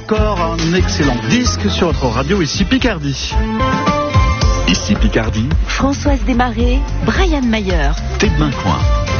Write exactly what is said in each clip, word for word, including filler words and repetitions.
encore un excellent disque sur votre radio, ici Picardie. Ici Picardie. Françoise Desmarais, Brian Mayer. T'es de Coin.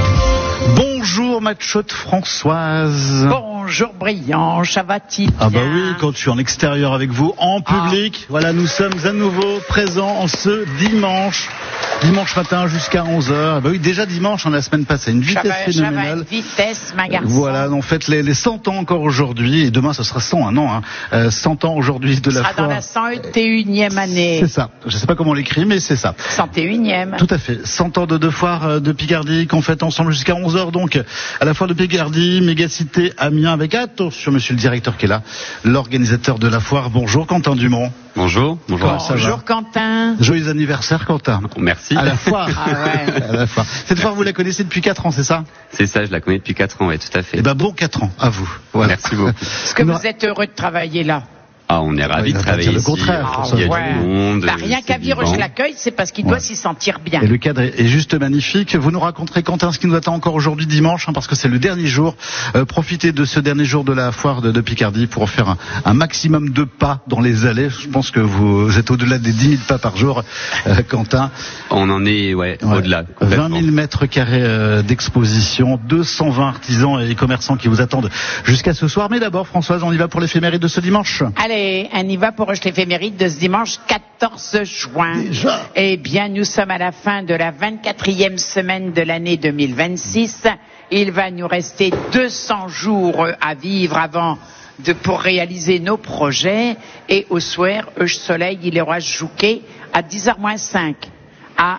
Bonjour Machotte Françoise. Bonjour Brian, ça va-t-il bien? Ah bah oui, quand je suis en extérieur avec vous, en public, ah. Voilà, nous sommes à nouveau présents en ce dimanche. Dimanche matin jusqu'à onze heures. Ah bah oui, déjà dimanche, en la semaine passée, une vitesse ça va, phénoménale. Ça va, une vitesse, ma garçon. Voilà, on fête les, les cent ans encore aujourd'hui, et demain ce sera cent un an, hein. euh, cent ans aujourd'hui de la foire. Ce sera dans la cent et unième année. C'est ça, je sais pas comment on l'écrit, mais c'est ça. cent et unième. Tout à fait, cent ans de, de foire de Picardie qu'on fête ensemble jusqu'à onze heures donc, à la foire de Picardie, Mégacité Amiens, avec attention monsieur le directeur qui est là, l'organisateur de la foire. Bonjour Quentin Dumont. Bonjour. Bonjour. Bonjour Quentin. Joyeux anniversaire Quentin. Merci. À la foire. Ah ouais. À la foire. Cette foire vous la connaissez depuis quatre ans, c'est ça? C'est ça, je la connais depuis quatre ans, oui, tout à fait. Eh ben bon quatre ans à vous. Voilà. Merci beaucoup. Est-ce que vous êtes heureux de travailler là? Ah, on est ravis ouais, de travailler le ici. contraire, ah, il y a ouais. du monde. Bah, rien qu'à Viroche l'accueil, c'est parce qu'il ouais. doit s'y sentir bien. Et le cadre est juste magnifique. Vous nous raconterez, Quentin, ce qui nous attend encore aujourd'hui dimanche, hein, parce que c'est le dernier jour. Euh, profitez de ce dernier jour de la foire de, de Picardie pour faire un, un maximum de pas dans les allées. Je pense que vous êtes au-delà des dix mille pas par jour, euh, Quentin. On en est, ouais, ouais. au-delà. vingt mille mètres carrés euh, d'exposition, deux cent vingt artisans et commerçants qui vous attendent jusqu'à ce soir. Mais d'abord, Françoise, on y va pour l'éphéméride de ce dimanche. Allez, on y va pour l'éphéméride de ce dimanche quatorze juin. Déjà. Eh bien, nous sommes à la fin de la vingt-quatrième semaine de l'année deux mille vingt-six. Il va nous rester deux cents jours à vivre avant de, pour réaliser nos projets. Et au soir, le soleil, il aura joué à dix heures moins cinq, à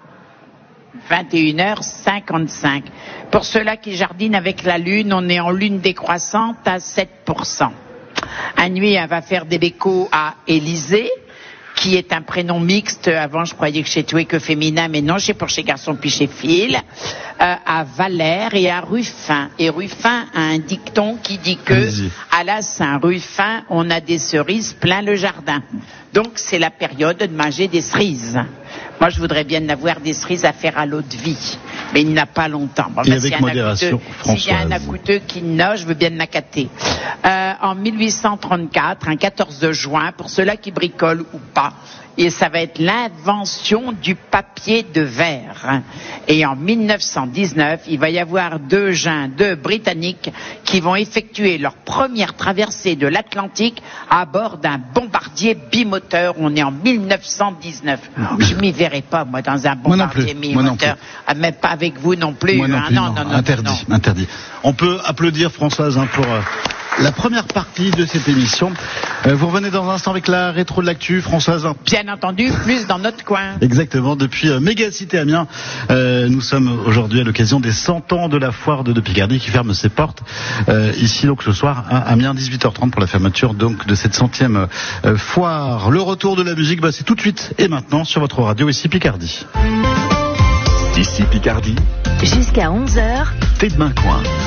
vingt et une heures cinquante-cinq. Pour ceux-là qui jardinent avec la lune, on est en lune décroissante à sept pour cent. À nuit, elle va faire des bécos à Élysée, qui est un prénom mixte. Avant, je croyais que chez toi que féminin, mais non, c'est pour chez garçon puis chez fille. Euh, à Valère et à Ruffin. Et Ruffin a un dicton qui dit que Allez-y. À la Saint-Ruffin, on a des cerises plein le jardin. Donc, c'est la période de manger des cerises. Moi, je voudrais bien avoir des cerises à faire à l'eau de vie. Mais il n'a pas longtemps. Bon, et ben, avec modération, Françoise. S'il y a un accouteux qui n'a, je veux bien m'accater. Euh, en mille huit cent trente-quatre, un quatorze juin, pour ceux-là qui bricolent ou pas, et ça va être l'invention du papier de verre. Et en mille neuf cent dix-neuf, il va y avoir deux gens, deux Britanniques, qui vont effectuer leur première traversée de l'Atlantique à bord d'un bombardier bimoteur. On est en mille neuf cent dix-neuf. Je m'y verrai pas, moi, dans un bombardier bimoteur. Même pas avec vous non plus. Moi non plus, hein. non, non, non, non, interdit, non. interdit. On peut applaudir Françoise hein, pour euh, la première partie de cette émission. Euh, vous revenez dans un instant avec la rétro de l'actu, Françoise. Bien entendu, plus dans notre coin. Exactement, depuis euh, Mégacité Amiens, euh, nous sommes aujourd'hui à l'occasion des cent ans de la foire de, de Picardie qui ferme ses portes. Euh, ici donc ce soir à Amiens, dix-huit heures trente pour la fermeture donc de cette centième euh, foire. Le retour de la musique, bah, c'est tout de suite et maintenant sur votre radio ici Picardie. Ici Picardie. Jusqu'à onze heures. T'es de Coin.